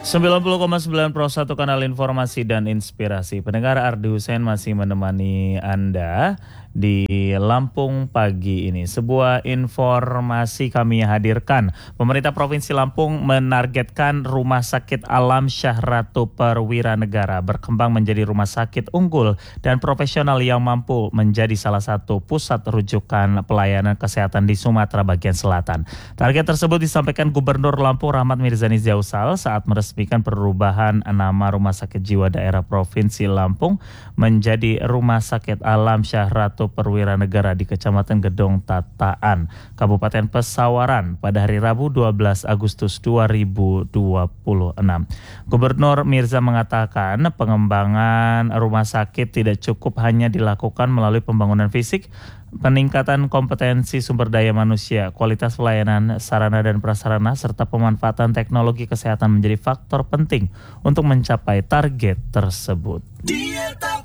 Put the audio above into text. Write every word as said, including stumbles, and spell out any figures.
sembilan puluh koma sembilan Pro satu kanal informasi dan inspirasi. Pendengar, Ardi Hussein masih menemani Anda di Lampung pagi ini. Sebuah informasi kami hadirkan. Pemerintah Provinsi Lampung menargetkan Rumah Sakit Alam Syah Ratu Perwira Negara berkembang menjadi rumah sakit unggul dan profesional yang mampu menjadi salah satu pusat rujukan pelayanan kesehatan di Sumatera bagian selatan. Target tersebut disampaikan Gubernur Lampung Rahmat Mirzani Jausal saat meresmikan perubahan nama Rumah Sakit Jiwa Daerah Provinsi Lampung menjadi Rumah Sakit Alam Syah Ratu Perwira Negara di Kecamatan Gedong Tataan, Kabupaten Pesawaran pada hari Rabu dua belas Agustus dua ribu dua puluh enam. Gubernur Mirza mengatakan pengembangan rumah sakit tidak cukup hanya dilakukan melalui pembangunan fisik, peningkatan kompetensi sumber daya manusia, kualitas pelayanan, sarana dan prasarana, serta pemanfaatan teknologi kesehatan menjadi faktor penting untuk mencapai target tersebut.